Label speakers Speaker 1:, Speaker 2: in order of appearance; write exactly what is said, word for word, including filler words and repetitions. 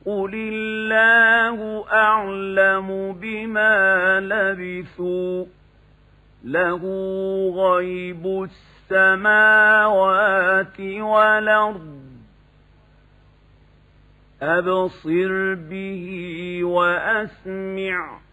Speaker 1: قل الله أعلم بما لبثوا له غيب السماوات والأرض أبصر به وأسمع